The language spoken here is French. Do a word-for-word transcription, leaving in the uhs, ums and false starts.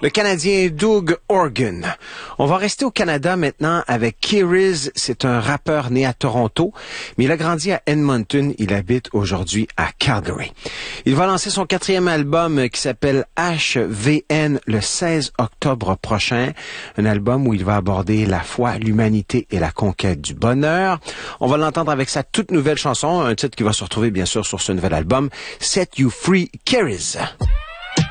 Le Canadien Doug Organ. On va rester au Canada maintenant avec Keyrez. C'est un rappeur né à Toronto, mais il a grandi à Edmonton. Il habite aujourd'hui à Calgary. Il va lancer son quatrième album qui s'appelle H V N le seize octobre prochain. Un album où il va aborder la foi, l'humanité et la conquête du bonheur. On va l'entendre avec sa toute nouvelle chanson, un titre qui va se retrouver bien sûr sur ce nouvel album, Set You Free, Keyrez.